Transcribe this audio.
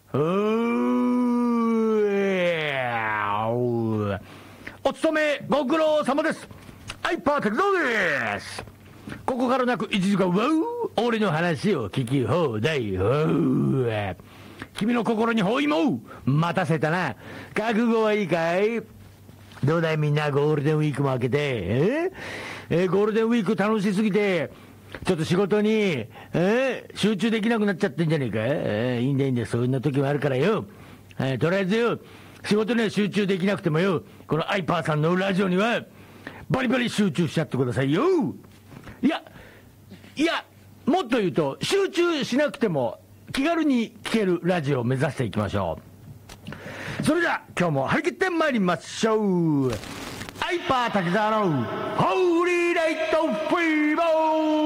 お勤めご苦労様です。アイパー拓三です。ここからなく1時間俺の話を聞き放題。君の心に包囲も待たせたな。覚悟はいいかい？どうだいみんな、ゴールデンウィークも明けて、ゴールデンウィーク楽しすぎてちょっと仕事に、集中できなくなっちゃってんじゃねえか。いいんだいいんだ、そんな時もあるからよ。とりあえずよ、仕事には集中できなくてもよ、このアイパーさんのラジオにはバリバリ集中しちゃってくださいよ。いやもっと言うと、集中しなくても気軽に聴けるラジオを目指していきましょう。それでは今日も張り切ってまいりましょう。アイパー滝沢のホーリーライトフィーバー。